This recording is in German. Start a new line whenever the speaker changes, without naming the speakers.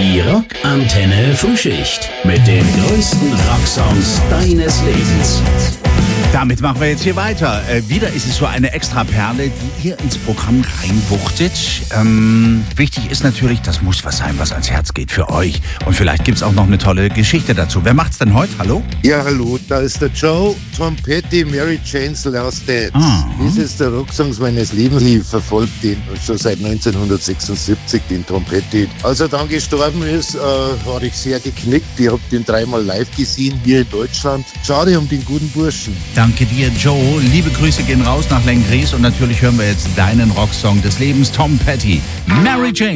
Die Rockantenne Frühschicht mit den größten Rocksongs deines Lebens.
Damit machen wir jetzt hier weiter. Wieder ist es so eine Extraperle, die ihr ins Programm reinwuchtet. Wichtig ist natürlich, das muss was sein, was ans Herz geht für euch. Und vielleicht gibt es auch noch eine tolle Geschichte dazu. Wer macht's denn heute? Hallo?
Ja, hallo, da ist der Joe, Tom Petty, Mary Jane's Last Dance. Das ist der Rocksongs meines Lebens. Ich verfolge den schon seit 1976, den Tom Petty. Als er dann gestorben ist, war ich sehr geknickt. Ich habe den 3-mal live gesehen hier in Deutschland. Schade um den guten Burschen.
Danke dir, Joe. Liebe Grüße gehen raus nach Lenggries und natürlich hören wir jetzt deinen Rocksong des Lebens, Tom Petty, Mary Jane.